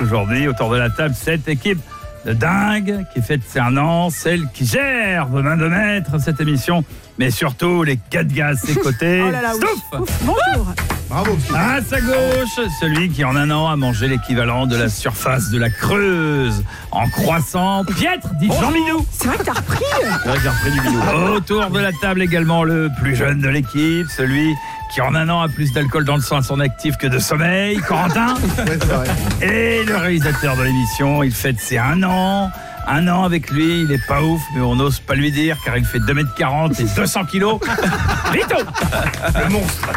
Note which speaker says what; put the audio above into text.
Speaker 1: aujourd'hui. Autour de la table, cette équipe de dingue qui fête ses 1 an, celle qui gère de main de maître cette émission, mais surtout les 4 gars à ses côtés.
Speaker 2: Oh là là,
Speaker 1: Stouff.
Speaker 2: Bonjour.
Speaker 3: Bravo.
Speaker 1: À sa gauche, celui qui en 1 an a mangé l'équivalent de la surface de la Creuse en croissant. Piètre, dit Jean Minou.
Speaker 2: C'est vrai que t'as repris.
Speaker 1: Ouais, j'ai repris du Minou. Autour de la table également le plus jeune de l'équipe, celui qui en 1 an a plus d'alcool dans le sang à son actif que de sommeil, Corentin.
Speaker 3: Ouais, c'est vrai.
Speaker 1: Et le réalisateur de l'émission, il fête ses 1 an. 1 an avec lui, il est pas ouf, mais on n'ose pas lui dire car il fait 2,40 m et 200 kg. Vito.
Speaker 3: Le monstre.